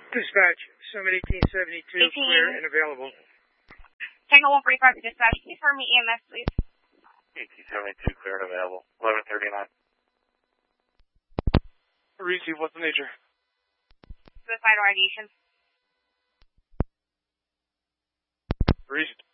Dispatch, Summit 1872, clear and available. Tango 145 dispatch, please for me EMS, please. 1872, clear and available. 1139. Receive, what's the nature? Suicidal ideation. Receive.